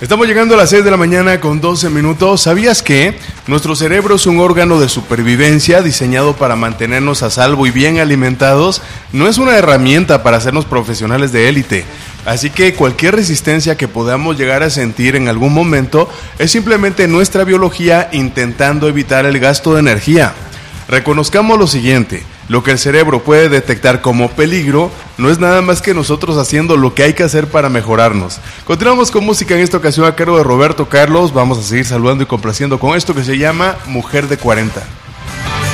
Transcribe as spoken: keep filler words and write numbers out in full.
Estamos llegando a las seis de la mañana con doce minutos. ¿Sabías que nuestro cerebro es un órgano de supervivencia diseñado para mantenernos a salvo y bien alimentados? No es una herramienta para hacernos profesionales de élite. Así que cualquier resistencia que podamos llegar a sentir en algún momento es simplemente nuestra biología intentando evitar el gasto de energía. Reconozcamos lo siguiente: lo que el cerebro puede detectar como peligro no es nada más que nosotros haciendo lo que hay que hacer para mejorarnos. Continuamos con música en esta ocasión a cargo de Roberto Carlos. Vamos a seguir saludando y complaciendo con esto que se llama Mujer de cuarenta.